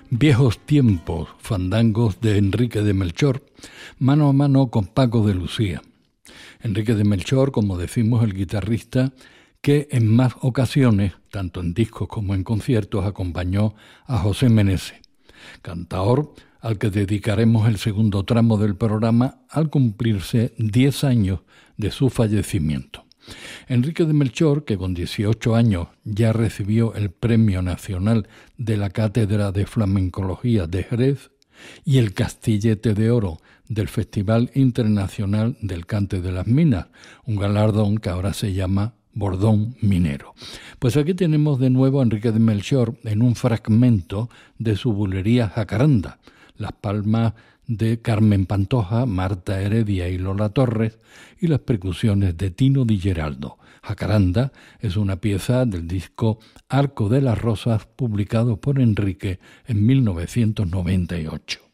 Viejos tiempos, fandangos de Enrique de Melchor, mano a mano con Paco de Lucía. Enrique de Melchor, como decimos, el guitarrista que en más ocasiones, tanto en discos como en conciertos, acompañó a José Meneses, cantaor al que dedicaremos el segundo tramo del programa al cumplirse 10 años de su fallecimiento. Enrique de Melchor, que con 18 años ya recibió el Premio Nacional de la Cátedra de Flamencología de Jerez y el Castillete de Oro del Festival Internacional del Cante de las Minas, un galardón que ahora se llama Bordón Minero. Pues aquí tenemos de nuevo a Enrique de Melchor en un fragmento de su bulería Jacaranda, las palmas de Carmen Pantoja, Marta Heredia y Lola Torres, y las percusiones de Tino Di Geraldo. Jacaranda es una pieza del disco Arco de las Rosas, publicado por Enrique en 1998.